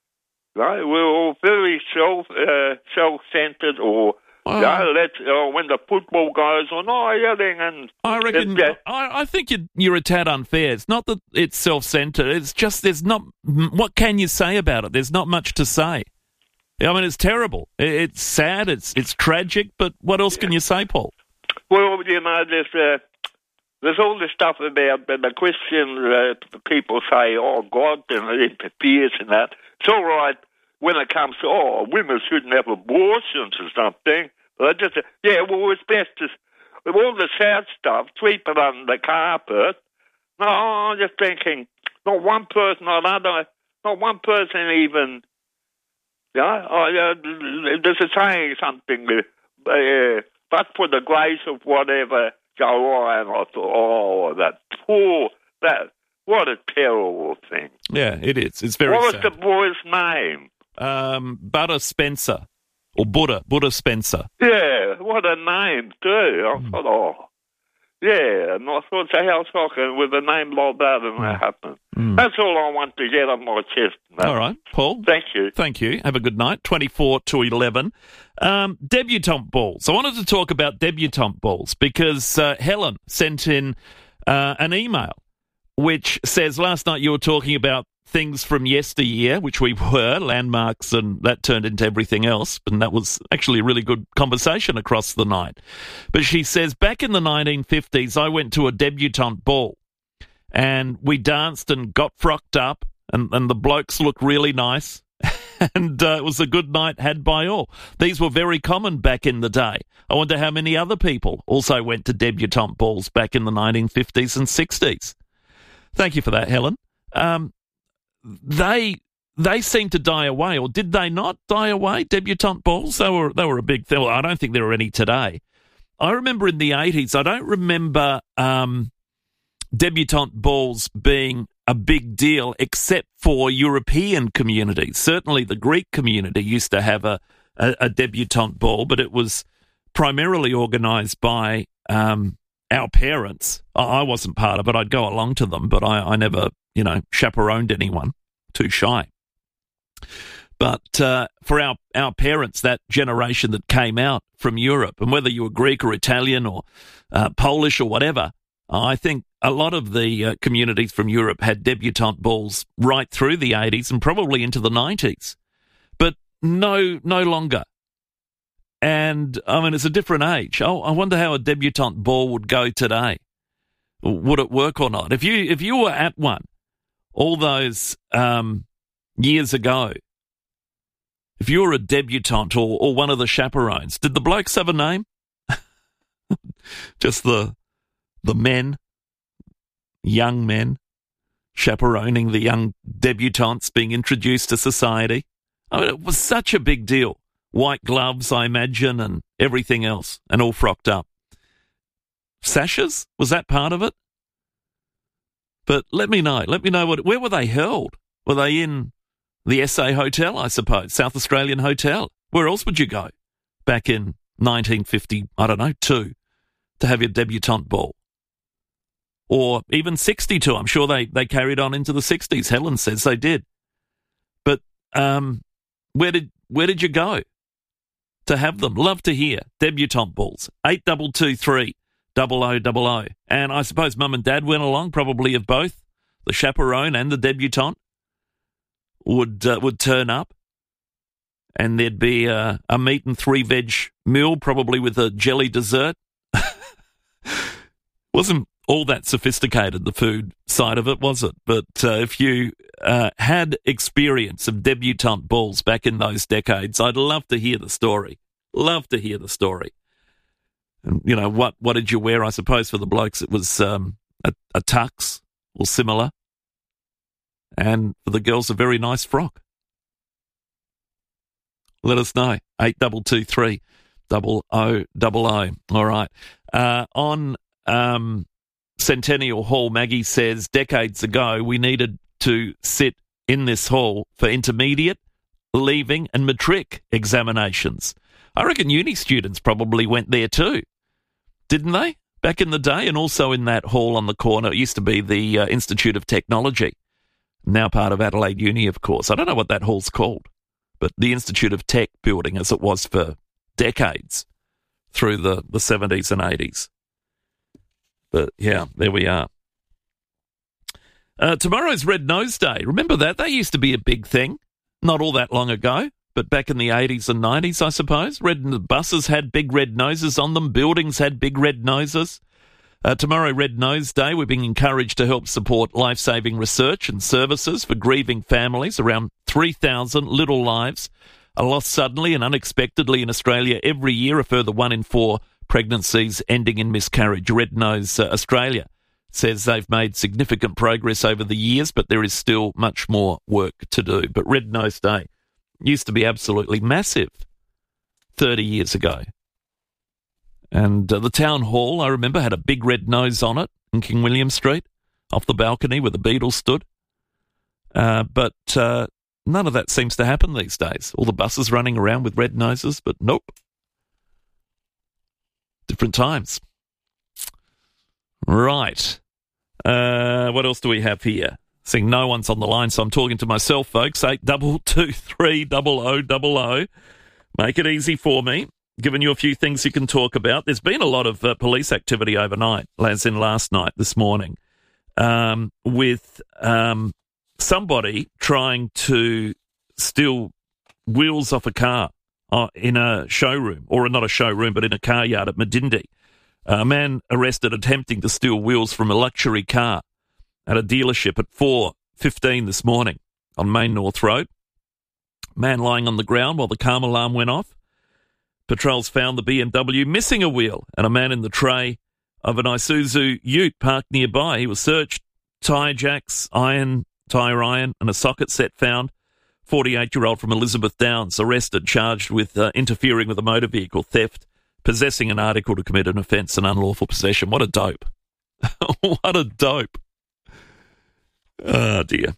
right, we're all very self, uh, self-centred, or, oh. you know, let's, uh, when the football goes on, oh, yelling and... I reckon, uh, I, I think you're, you're a tad unfair. It's not that it's self-centred, it's just there's not, what can you say about it? There's not much to say. I mean, it's terrible. It's sad, it's it's tragic, but what else can you say, Paul? Well, you know, there's, uh, there's all this stuff about the, the Christian uh, people say, oh, God and it interferes and that. It's all right when it comes to, oh, women shouldn't have abortions or something. But I just, yeah, well, it's best to, with all the sad stuff, sweep it under the carpet. No, I'm just thinking, not one person, not another, not one person even... Yeah, oh, yeah, there's a saying something, uh, but for the grace of whatever go on, I thought, oh, that poor, that, what a terrible thing. Yeah, it is. It's very What sad. was the boy's name? Um, Buddha Spencer, or Buddha, Buddha Spencer. Yeah, what a name, too. I mm. thought, oh, yeah, and I thought, how shocking with a name like that and that happened. Mm. That's all I want to get on my chest. Man. All right, Paul. Thank you. Thank you. Have a good night. twenty-four to eleven. Um, debutante balls. I wanted to talk about debutante balls because uh, Helen sent in uh, an email which says, last night you were talking about things from yesteryear, which we were, landmarks, and that turned into everything else. And that was actually a really good conversation across the night. But she says, back in the nineteen fifties, I went to a debutante ball and we danced and got frocked up, and, and the blokes looked really nice. And uh, it was a good night had by all. These were very common back in the day. I wonder how many other people also went to debutante balls back in the nineteen fifties and sixties. Thank you for that, Helen. Um, they they seem to die away, or did they not die away? Debutante balls, they were they were a big thing. Well, I don't think there are any today. I remember in the eighties. I don't remember um, debutante balls being a big deal, except for European communities. Certainly, the Greek community used to have a a, a debutante ball, but it was primarily organised by um, our parents. I wasn't part of it. I'd go along to them, but I, I never, you know, chaperoned anyone. Too shy. But uh, for our, our parents, that generation that came out from Europe, and whether you were Greek or Italian or uh, Polish or whatever, I think a lot of the uh, communities from Europe had debutante balls right through the eighties and probably into the nineties. no, no longer. And, I mean, it's a different age. Oh, I wonder how a debutante ball would go today. Would it work or not? If you if you were at one all those um, years ago, if you were a debutante or, or one of the chaperones, did the blokes have a name? Just the the men, young men, chaperoning the young debutantes being introduced to society. I mean, it was such a big deal. White gloves, I imagine, and everything else, and all frocked up. Sashes? Was that part of it? But let me know. Let me know what. Where were they held? Were they in the S A Hotel, I suppose, South Australian Hotel? Where else would you go back in nineteen fifty, I don't know, two, to have your debutante ball? Or even sixty-two. I'm sure they, they carried on into the sixties. Helen says they did. But um, where did where did you go to have them? Love to hear. Debutante balls. eight two two three double oh double oh. And I suppose mum and dad went along, probably of both, the chaperone and the debutante would uh, would turn up, and there'd be a, a meat and three veg meal, probably with a jelly dessert. Wasn't all that sophisticated, the food side of it, was it? But uh, if you uh, had experience of debutante balls back in those decades, I'd love to hear the story. Love to hear the story. And, you know, what, what did you wear? I suppose for the blokes it was um, a, a tux or similar. And for the girls, a very nice frock. Let us know. eight two two three double oh double oh. All right. Uh, on um, Centennial Hall, Maggie says, decades ago, we needed to sit in this hall for intermediate, leaving and matric examinations. I reckon uni students probably went there too, didn't they, back in the day? And also in that hall on the corner, it used to be the uh, Institute of Technology, now part of Adelaide Uni, of course. I don't know what that hall's called, but the Institute of Tech building, as it was for decades through the, the seventies and eighties. But, yeah, there we are. Uh, tomorrow's Red Nose Day. Remember that? That used to be a big thing not all that long ago, but back in the eighties and nineties, I suppose. Red the buses had big red noses on them. Buildings had big red noses. Uh, tomorrow, Red Nose Day, we're being encouraged to help support life-saving research and services for grieving families. Around three thousand little lives are lost suddenly and unexpectedly in Australia every year, a further one in four pregnancies ending in miscarriage. Red Nose uh, Australia says they've made significant progress over the years, but there is still much more work to do. But Red Nose Day used to be absolutely massive thirty years ago. And uh, the town hall, I remember, had a big red nose on it in King William Street, off the balcony where the Beatles stood. Uh, but uh, none of that seems to happen these days. All the buses running around with red noses, but nope. Different times. Right. Uh, what else do we have here? Seeing no one's on the line, so I'm talking to myself, folks. eight two two three double oh double oh. Make it easy for me. Giving you a few things you can talk about. There's been a lot of uh, police activity overnight, as in last night, this morning, um, with um, somebody trying to steal wheels off a car uh, in a showroom, or not a showroom, but in a car yard at Medindi. A man arrested attempting to steal wheels from a luxury car at a dealership at four fifteen this morning on Main North Road. Man lying on the ground while the car alarm went off. Patrols found the B M W missing a wheel and a man in the tray of an Isuzu Ute parked nearby. He was searched. Tyre jacks, iron, tyre iron, and a socket set found. forty-eight-year-old from Elizabeth Downs arrested, charged with uh, interfering with a motor vehicle, theft, possessing an article to commit an offence, and unlawful possession. What a dope. What a dope. Oh, dear.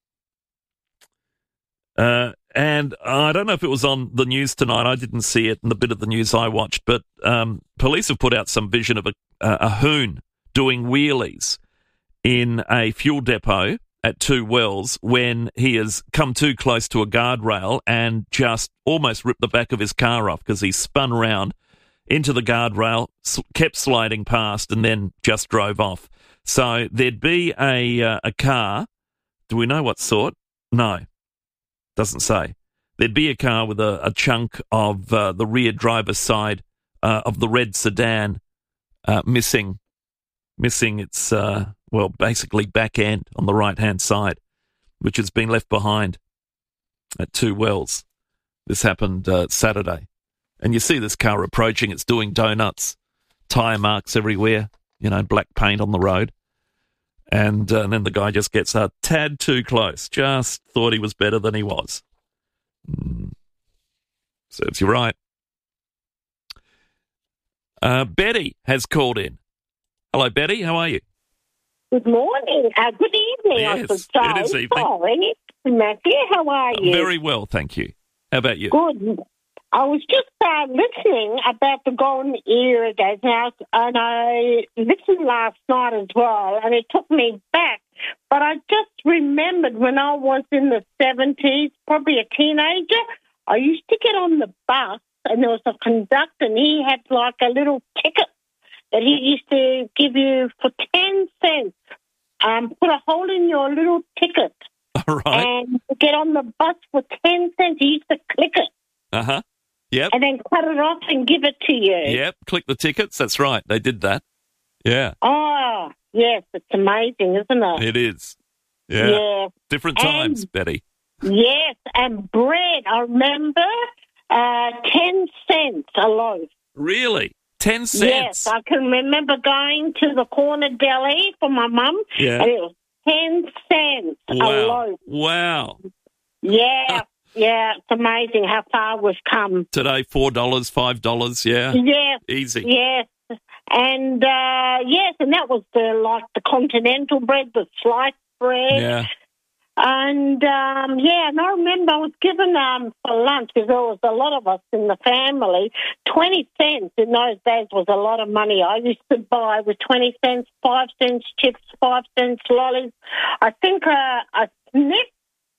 Uh, and I don't know if it was on the news tonight. I didn't see it in the bit of the news I watched, but um, police have put out some vision of a, a hoon doing wheelies in a fuel depot at Two Wells when he has come too close to a guardrail and just almost ripped the back of his car off because he spun around into the guardrail, kept sliding past, and then just drove off. So there'd be a uh, a car. Do we know what sort? No. Doesn't say. there'd be a car with a, a chunk of uh, the rear driver's side uh, of the red sedan uh, missing, missing its, uh, well, basically back end on the right-hand side, which has been left behind at Two Wells. This happened uh, Saturday. And you see this car approaching, it's doing donuts, tyre marks everywhere, you know, black paint on the road. And, uh, and then the guy just gets a tad too close, just thought he was better than he was. Mm. Serves you right. Uh, Betty has called in. Hello, Betty. How are you? Good morning. Uh, good evening, yes, I should say. It is evening. Sorry. Matthew, how are you? Very well, thank you. How about you? Good. I was just uh, listening about the golden era days now, and I listened last night as well, and it took me back. But I just remembered when I was in the seventies, probably a teenager, I used to get on the bus, and there was a conductor, and he had like a little ticket that he used to give you for ten cents. Um, put a hole in your little ticket. All right. And get on the bus for ten cents. He used to click it. Uh-huh. Yep. And then cut it off and give it to you. Yep, click the tickets. That's right. They did that. Yeah. Oh, yes. It's amazing, isn't it? It is. Yeah. Yeah. Different times, and, Betty. Yes, and bread. I remember uh, ten cents a loaf. Really? Ten cents? Yes, I can remember going to the corner deli for my mum, yeah. and it was ten cents wow. a loaf. Wow. Yeah. Yeah, it's amazing how far we've come. Today, four dollars, five dollars, yeah. Yes. Easy. Yes. And, uh, yes, and that was the, like, the continental bread, the sliced bread. Yeah. And, um, yeah, and I remember I was given, um, for lunch, because there was a lot of us in the family, twenty cents in those days was a lot of money. I used to buy with twenty cents, five cents chips, five cents lollies. I think uh, a snip.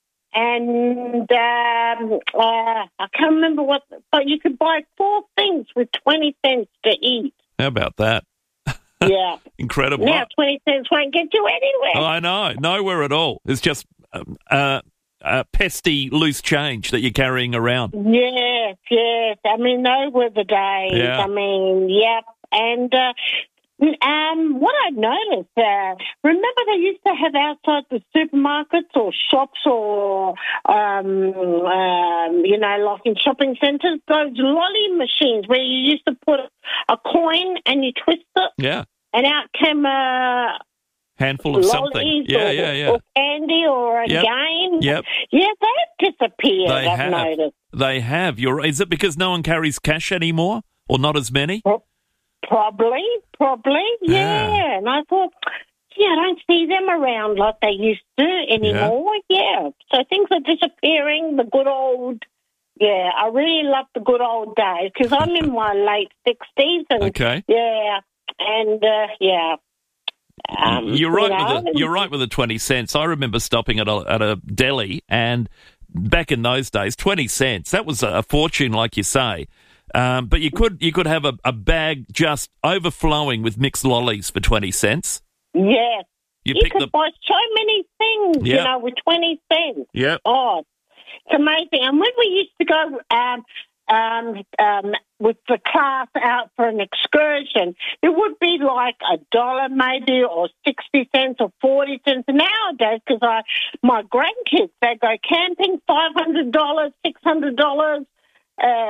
And um, uh, I can't remember what, but you could buy four things with twenty cents to eat. How about that? Yeah. Incredible. Now twenty cents won't get you anywhere. Oh, I know. Nowhere at all. It's just um, uh, uh, pesty loose change that you're carrying around. Yes, yes. I mean, those were the days. Yeah. I mean, yep. And uh, Um, what I noticed, uh, remember they used to have outside the supermarkets or shops or, um, um, you know, like in shopping centres, those lolly machines where you used to put a coin and you twist it. Yeah. And out came a handful of something. Yeah, or, yeah, yeah. Or candy or a yep. game. Yep. Yeah, they've disappeared, They I've have. noticed. They have. You're, is it because no one carries cash anymore or not as many? Well, Probably, probably, yeah. Yeah. And I thought, gee, I don't see them around like they used to anymore. Yeah. yeah. So things are disappearing, the good old, yeah, I really love the good old days because I'm in my late sixties. And, okay. Yeah, and, uh, yeah. Um, you're right. you know, with the, you're right with the twenty cents. I remember stopping at a, at a deli, and back in those days, twenty cents, that was a fortune, like you say. Um, but you could you could have a, a bag just overflowing with mixed lollies for twenty cents. Yes. You, you pick could the buy so many things, Yep. you know, with twenty cents. Yep. Oh, it's amazing. And when we used to go um, um, um, with the class out for an excursion, it would be like a dollar maybe or sixty cents or forty cents. Nowadays, because I my grandkids, they go camping, five hundred dollars, six hundred dollars. Uh,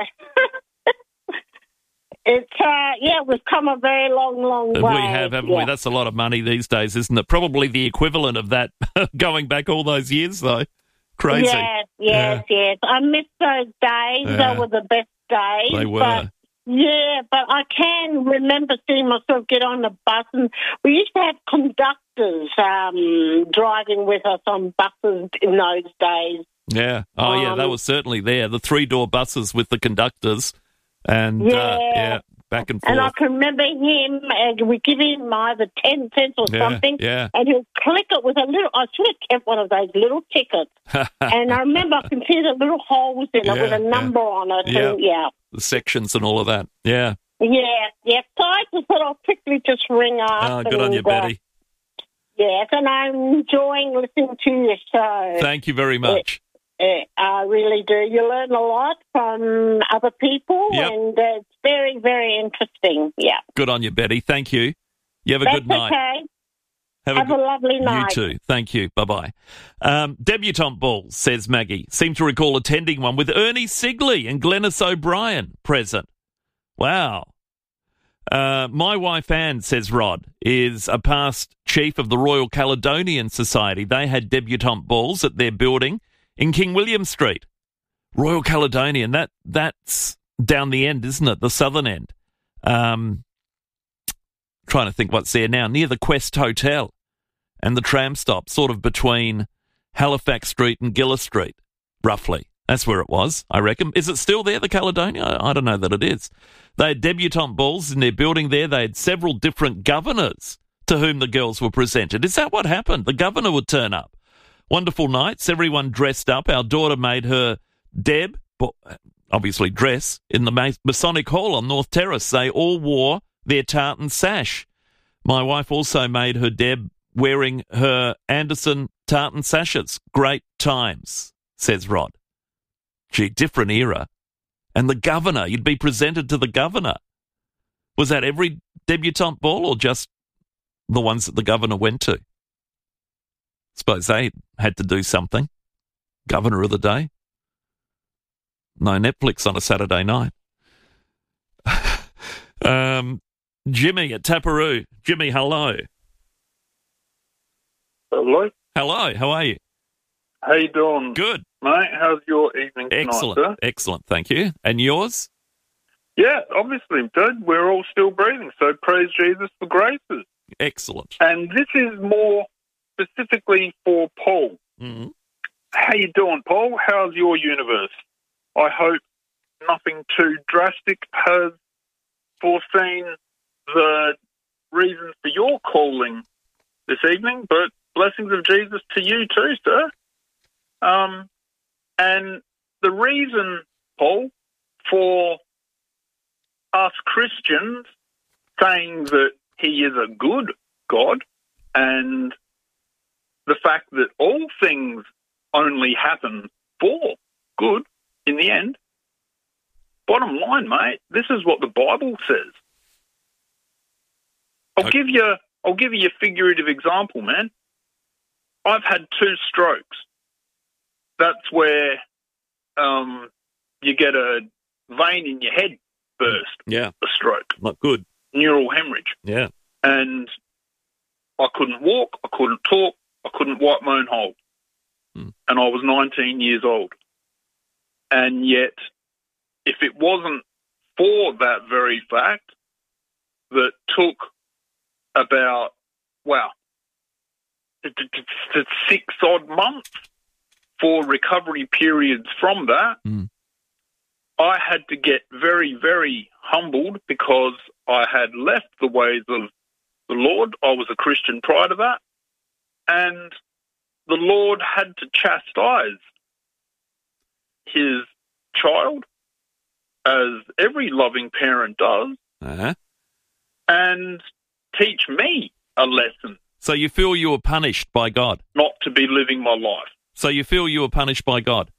It's, uh, yeah, we've come a very long, long way. We have, haven't yeah. we? That's a lot of money these days, isn't it? Probably the equivalent of that going back all those years, though. Crazy. Yes, yes, Yeah. yes. I miss those days. Yeah. They were the best days. They were. But, yeah, but I can remember seeing myself get on the bus, and we used to have conductors um, driving with us on buses in those days. Yeah. Oh, yeah, Um, that was certainly there. The three-door buses with the conductors. And, Yeah. uh, yeah, back and forth. And I can remember him, and we give him either ten cents or Yeah, something, yeah. and he'll click it with a little, I should have kept one of those little tickets. And I remember I can see the little holes in it Yeah, with a yeah. number on it. Yeah. And yeah. The sections and all of that. Yeah. Yeah, yeah. So I just thought I'll quickly just ring up. Oh, good on you, and, uh, Betty. yes, and I'm enjoying listening to your show. Thank you very much. I really do. You learn a lot from other people, Yep. and uh, it's very, very interesting. Yeah. Good on you, Betty. Thank you. You have a That's good night. okay. Have, Have a, good- lovely night. You too. Thank you. Bye-bye. Um, debutante balls, says Maggie. Seem to recall attending one with Ernie Sigley and Glenys O'Brien present. Wow. Uh, my wife Anne, says Rod, is a past chief of the Royal Caledonian Society. They had debutante balls at their building in King William Street. Royal Caledonian, that that's down the end, isn't it? The southern end. Um, trying to think what's there now. Near the Quest Hotel and the tram stop, sort of between Halifax Street and Gillis Street, roughly. That's where it was, I reckon. Is it still there, the Caledonia? I, I don't know that it is. They had debutante balls in their building there. They had several different governors to whom the girls were presented. Is that what happened? The governor would turn up. Wonderful nights, everyone dressed up. Our daughter made her Deb, well, obviously dress, in the Masonic Hall on North Terrace. They all wore their tartan sash. My wife also made her Deb wearing her Anderson tartan sashes. Great times, says Rod. Gee, different era. And the governor, you'd be presented to the governor. Was that every debutante ball or just the ones that the governor went to? Suppose they had to do something. Governor of the day. No Netflix on a Saturday night. um, Jimmy at Taparoo. Jimmy, hello. Hello. Hello, how are you? How you doing? Good. Mate, how's your evening tonight, Excellent, sir? excellent, thank you. And yours? Yeah, obviously, good. We're all still breathing, so praise Jesus for graces. Excellent. And this is more specifically for Paul. Mm-hmm. How you doing, Paul? How's your universe? I hope nothing too drastic has foreseen the reasons for your calling this evening, but blessings of Jesus to you too, sir. Um, and the reason, Paul, for us Christians saying that he is a good God and the fact that all things only happen for good in the end, bottom line, mate, this is what the Bible says. I'll Okay. give you I'll give you a figurative example, man. I've had two strokes. That's where um, you get a vein in your head burst, Yeah, a stroke, not good. neural hemorrhage. Yeah. And I couldn't walk, I couldn't talk, I couldn't wipe my own hole. Hmm. And I was nineteen years old. And yet, if it wasn't for that very fact that took about, wow, t- t- t- t- six odd months for recovery periods from that, Mm. I had to get very, very humbled because I had left the ways of the Lord. I was a Christian prior to that. And the Lord had to chastise his child, as every loving parent does, Uh-huh. and teach me a lesson So you feel you were punished by God? not to be living my life. So you feel you were punished by God?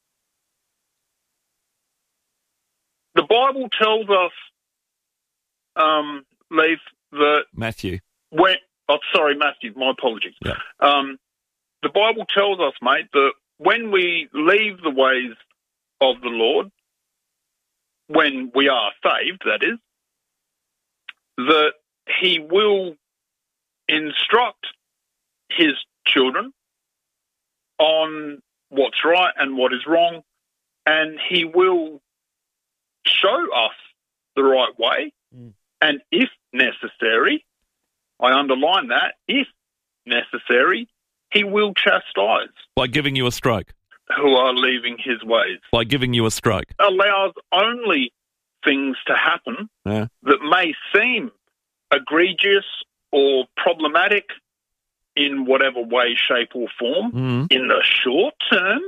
The Bible tells us, um, Leif, that Matthew. when... Oh, sorry, Matthew, my apologies. Yeah. Um, the Bible tells us, mate, that when we leave the ways of the Lord, when we are saved, that is, that he will instruct his children on what's right and what is wrong, and he will show us the right way, Mm. and if necessary, I underline that, if necessary, he will chastise By giving you a stroke? who are leaving his ways. By giving you a stroke? Allows only things to happen Yeah. that may seem egregious or problematic in whatever way, shape or form Mm. in the short term.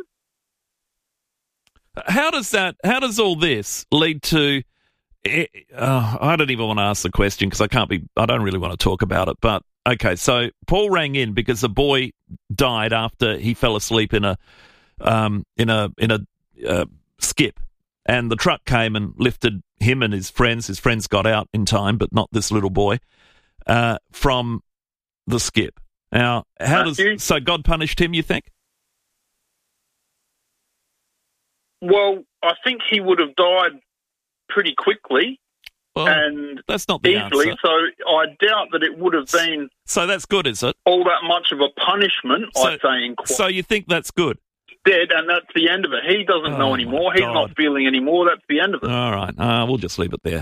How does that? How does all this lead to? eh, Uh, I don't even want to ask the question because I can't be. I don't really want to talk about it. But okay, so Paul rang in because the boy died after he fell asleep in a um, in a in a uh, skip, and the truck came and lifted him and his friends. His friends got out in time, but not this little boy, uh, from the skip. Now, how Matthew? does so God punished him? You think? Well, I think he would have died pretty quickly. Well, and that's not the easily, answer. so I doubt that it would have been So that's good, is it? all that much of a punishment, So, I say, in so you think that's good? dead, and that's the end of it. He doesn't Oh, know my anymore. He's God. not feeling anymore. That's the end of it. All right, uh, we'll just leave it there.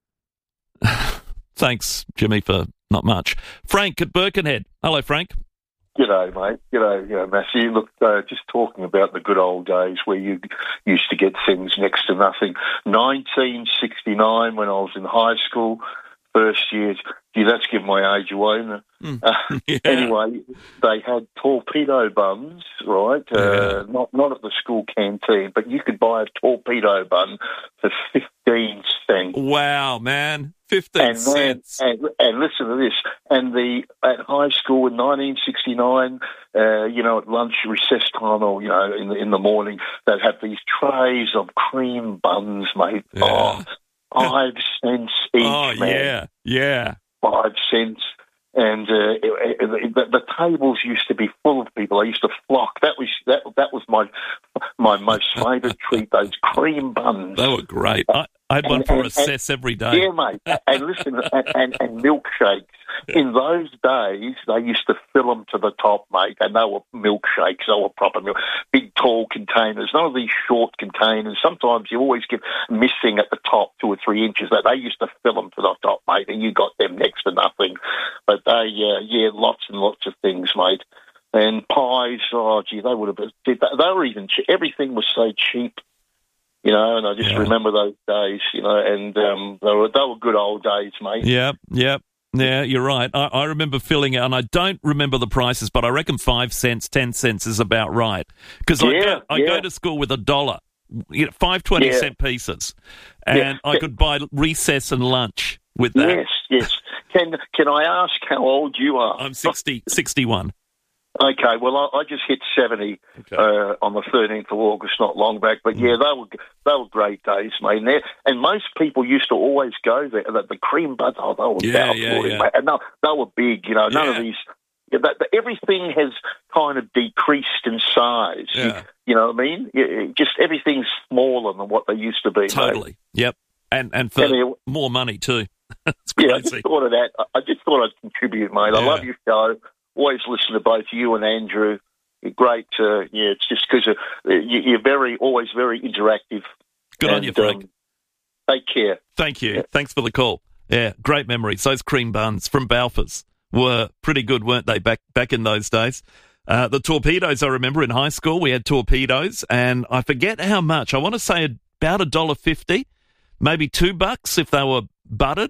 Thanks, Jimmy, for not much. Frank at Birkenhead. Hello, Frank. G'day, mate. G'day, yeah, Matthew. Look, uh, just talking about the good old days where you used to get things next to nothing. nineteen sixty-nine, when I was in high school, first year. Gee, that's giving my age away, isn't it? Mm. Uh, Yeah. Anyway, they had torpedo buns, right? Uh, not not at the school canteen, but you could buy a torpedo bun for fifteen cents. Wow, man. fifteen And then, cents. and, and listen to this. And the at high school in nineteen sixty-nine, uh, you know, at lunch, recess time, or you know, in the in the morning, they'd have these trays of cream buns, mate. Yeah. Oh, five cents each, Oh, man. yeah, yeah. Five cents. And uh, it, it, the, the tables used to be full of people. They used to flock. That was that. That was my my most favourite treat. Those cream buns. They were great. I, I had one And- for and- recess every day. Yeah, mate. And listen, and, and, and milkshakes. In those days, they used to fill them to the top, mate, and they were milkshakes. They were proper milk, big, tall containers. None of these short containers. Sometimes you always get missing at the top, two or three inches. That they used to fill them to the top, mate, and you got them next to nothing. But they, uh, yeah, lots and lots of things, mate. And pies, oh, gee, they would have did that. They were even che- everything was so cheap. You know, and I just Yeah. remember those days, you know, and um, they were they were good old days, mate. Yep, yep. Yeah, you're right. I, I remember filling it, and I don't remember the prices, but I reckon five cents, ten cents is about right. Because I, Yeah, go, I yeah. go to school with a dollar, you know, five twenty Yeah. cent pieces, and Yeah. I could buy recess and lunch with that. Yes, yes. Can can I ask how old you are? I'm sixty, sixty-one. Okay, well, I, I just hit seventy uh, on the thirteenth of August, not long back. But yeah, they were they were great days, mate. And, they're- and most people used to always go there. The, the cream buns, oh, they were Yeah, powerful, yeah, yeah. mate. And they, they were big, you know. None Yeah. of these. Yeah, that, that, everything has kind of decreased in size. You, Yeah. you know what I mean? It- it just everything's smaller than what they used to be. mate. Totally. Yep. And and for And they're- more money too. It's Yeah, I crazy. just thought of that. I- I just thought I'd contribute, mate. I Yeah. love your show. Always listen to both you and Andrew. You're great. Uh, yeah, it's just because uh, you, you're very, always very interactive. Good on And, you, Frank. um, take care. Thank you. Thanks for the call. Yeah, great memories. Those cream buns from Balfour's were pretty good, weren't they, back back in those days? Uh, the torpedoes, I remember in high school, we had torpedoes, and I forget how much. I want to say about a dollar fifty, maybe two bucks if they were buttered.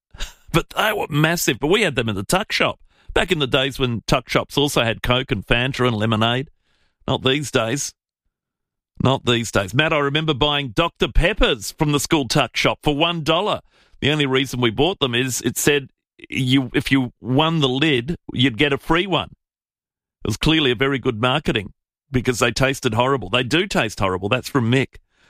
But they were massive. But we had them in the tuck shop. Back in the days when tuck shops also had Coke and Fanta and lemonade. Not these days. Not these days. Matt, I remember buying Doctor Peppers from the school tuck shop for one dollar. The only reason we bought them is it said you if you won the lid, you'd get a free one. It was clearly a very good marketing because they tasted horrible. They do taste horrible. That's from Mick.